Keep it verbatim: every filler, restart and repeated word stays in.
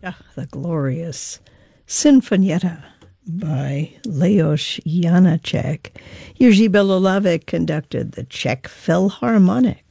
Ah, the glorious Sinfonietta by Leos Janáček. Jiří Belohlávek conducted the Czech Philharmonic